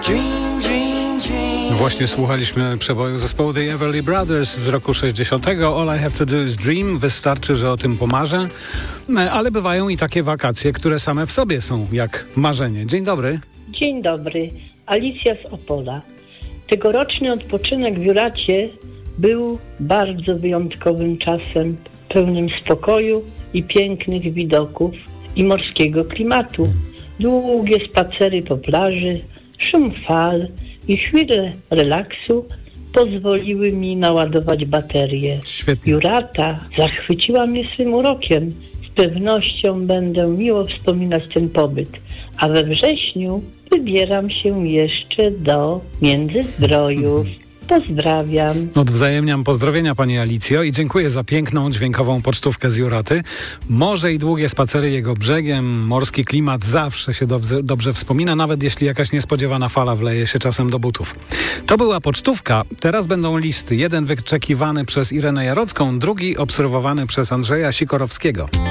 Właśnie słuchaliśmy przeboju zespołu The Everly Brothers z roku 60. All I Have to Do is Dream. Wystarczy, że o tym pomarzę. Ale bywają i takie wakacje, które same w sobie są jak marzenie. Dzień dobry. Dzień dobry. Alicja z Opola. Tegoroczny odpoczynek w Juracie był bardzo wyjątkowym czasem, pełnym spokoju i pięknych widoków i morskiego klimatu. Długie spacery po plaży, szum fal i chwile relaksu pozwoliły mi naładować baterię. Świetnie. Jurata zachwyciła mnie swym urokiem. Z pewnością będę miło wspominać ten pobyt. A we wrześniu wybieram się jeszcze do Międzyzdrojów. Pozdrawiam. Odwzajemniam pozdrowienia pani Alicjo i dziękuję za piękną dźwiękową pocztówkę z Juraty. Morze i długie spacery jego brzegiem, morski klimat zawsze się dobrze wspomina, nawet jeśli jakaś niespodziewana fala wleje się czasem do butów. To była pocztówka, teraz będą listy. Jeden wyczekiwany przez Irenę Jarocką, drugi obserwowany przez Andrzeja Sikorowskiego.